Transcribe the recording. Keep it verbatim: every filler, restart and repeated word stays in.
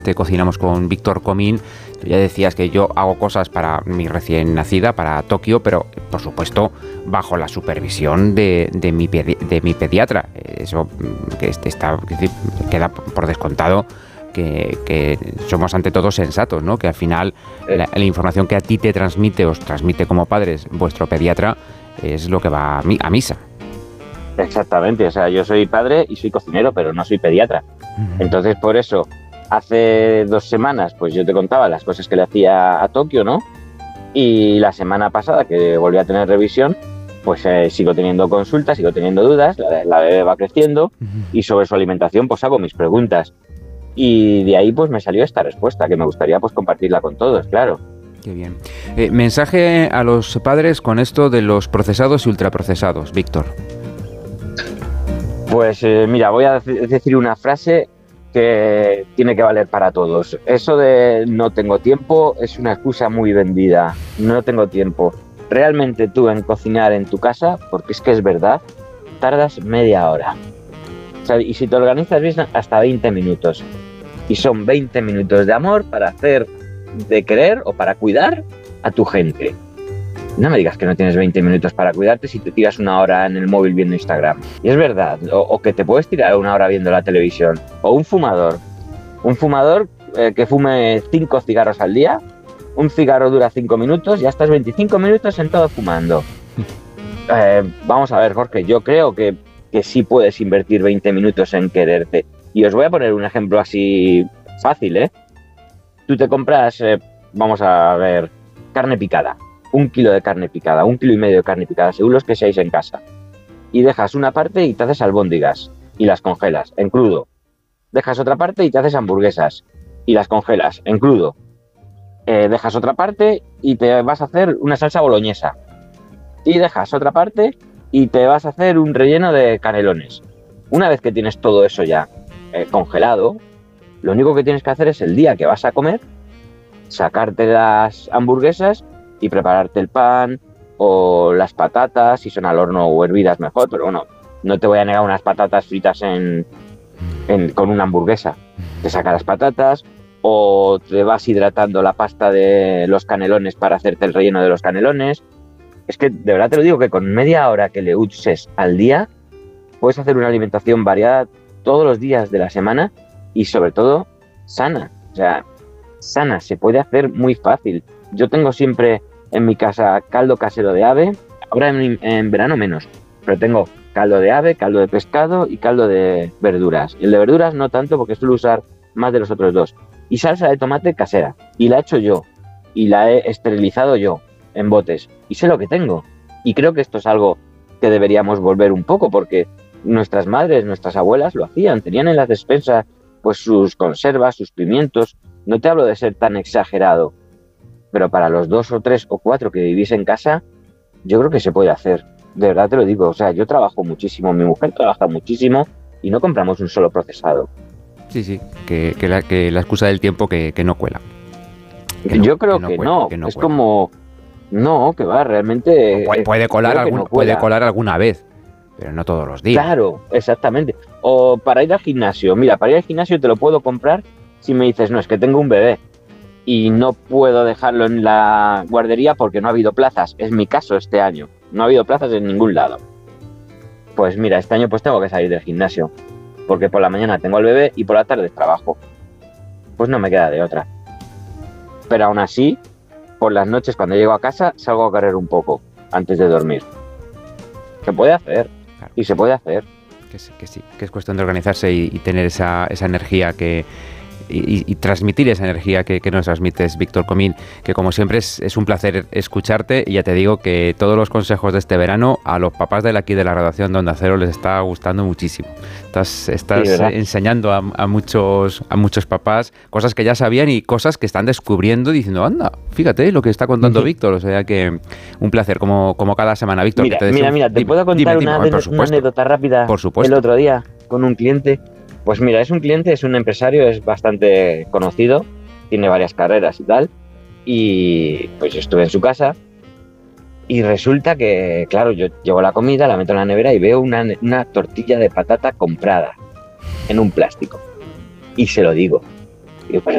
Te cocinamos con Víctor Comín. Tú ya decías que yo hago cosas para mi recién nacida, para Tokio, pero por supuesto bajo la supervisión de, de, mi, pedi- de mi pediatra. Eso que está, que queda por descontado que, que somos ante todo sensatos, ¿no? Que al final la, la información que a ti te transmite, os transmite como padres vuestro pediatra, es lo que va a, mi, a misa. Exactamente, o sea, yo soy padre y soy cocinero, pero no soy pediatra. Uh-huh. Entonces, por eso, hace dos semanas, pues yo te contaba las cosas que le hacía a Tokio, ¿no? Y la semana pasada, que volví a tener revisión, pues eh, sigo teniendo consultas, sigo teniendo dudas, la, la bebé va creciendo, uh-huh. Y sobre su alimentación, pues hago mis preguntas. Y de ahí, pues me salió esta respuesta, que me gustaría pues compartirla con todos, claro. Qué bien. Eh, mensaje a los padres con esto de los procesados y ultraprocesados, Víctor. Pues eh, mira, voy a decir una frase que tiene que valer para todos. Eso de no tengo tiempo es una excusa muy vendida. No tengo tiempo. Realmente tú en cocinar en tu casa, porque es que es verdad, tardas media hora. O sea, y si te organizas bien, hasta veinte minutos. Y son veinte minutos de amor para hacer de querer o para cuidar a tu gente. No me digas que no tienes veinte minutos para cuidarte si te tiras una hora en el móvil viendo Instagram. Y es verdad, o, o que te puedes tirar una hora viendo la televisión. O un fumador. Un fumador eh, que fume cinco cigarros al día. Un cigarro dura cinco minutos y ya estás veinticinco minutos sentado fumando. Eh, vamos a ver, Jorge, yo creo que, que sí puedes invertir veinte minutos en quererte. Y os voy a poner un ejemplo así fácil, ¿eh? Tú te compras, eh, vamos a ver, carne picada. Un kilo de carne picada, un kilo y medio de carne picada, según los que seáis en casa. Y dejas una parte y te haces albóndigas y las congelas en crudo. Dejas otra parte y te haces hamburguesas y las congelas en crudo. Eh, dejas otra parte y te vas a hacer una salsa boloñesa. Y dejas otra parte y te vas a hacer un relleno de canelones. Una vez que tienes todo eso ya eh, congelado, lo único que tienes que hacer es el día que vas a comer, sacarte las hamburguesas y prepararte el pan o las patatas, si son al horno o hervidas mejor, pero bueno, no te voy a negar unas patatas fritas en, en, con una hamburguesa. Te sacas las patatas o te vas hidratando la pasta de los canelones para hacerte el relleno de los canelones. Es que de verdad te lo digo que con media hora que le uses al día puedes hacer una alimentación variada todos los días de la semana y sobre todo sana. O sea, sana, se puede hacer muy fácil. Yo tengo siempre en mi casa caldo casero de ave, ahora en, en verano menos, pero tengo caldo de ave, caldo de pescado y caldo de verduras. Y el de verduras no tanto porque suelo usar más de los otros dos. Y salsa de tomate casera, y la he hecho yo, y la he esterilizado yo en botes, y sé lo que tengo. Y creo que esto es algo que deberíamos volver un poco, porque nuestras madres, nuestras abuelas lo hacían, tenían en las despensas pues sus conservas, sus pimientos. No te hablo de ser tan exagerado, pero para los dos o tres o cuatro que vivís en casa, yo creo que se puede hacer. De verdad te lo digo, o sea, yo trabajo muchísimo, mi mujer trabaja muchísimo y no compramos un solo procesado. Sí, sí, que, que, la, que la excusa del tiempo que, que no cuela. Que no, yo creo que no, que cuela, no. Que no es cuela. Como, no, que va, realmente... Puede, puede, colar algún, no puede colar alguna vez, pero no todos los días. Claro, exactamente. O para ir al gimnasio, mira, para ir al gimnasio te lo puedo comprar si me dices, no, es que tengo un bebé y no puedo dejarlo en la guardería porque no ha habido plazas. Es mi caso este año. No ha habido plazas en ningún lado. Pues mira, este año pues tengo que salir del gimnasio. Porque por la mañana tengo al bebé y por la tarde trabajo. Pues no me queda de otra. Pero aún así, por las noches cuando llego a casa, salgo a correr un poco antes de dormir. Se puede hacer. Claro. Y se puede hacer. Que sí, que sí. Que es cuestión de organizarse y, y tener esa, esa energía que... Y, y transmitir esa energía que, que nos transmites, Víctor Comín, que como siempre es, es un placer escucharte y ya te digo que todos los consejos de este verano a los papás de aquí de la redacción de Onda Cero les está gustando muchísimo. Estás, estás sí, enseñando a, a, muchos, a muchos papás cosas que ya sabían y cosas que están descubriendo diciendo, anda, fíjate lo que está contando uh-huh. Víctor, o sea que un placer como, como cada semana, Víctor. Mira, que te mira, deseo... mira, te dime, puedo contar dime, una, dime, de, una anécdota rápida por supuesto. El otro día con un cliente. Pues mira, es un cliente, es un empresario, es bastante conocido, tiene varias carreras y tal, y pues yo estuve en su casa y resulta que, claro, yo llevo la comida, la meto en la nevera y veo una, una tortilla de patata comprada en un plástico y se lo digo. Digo, pero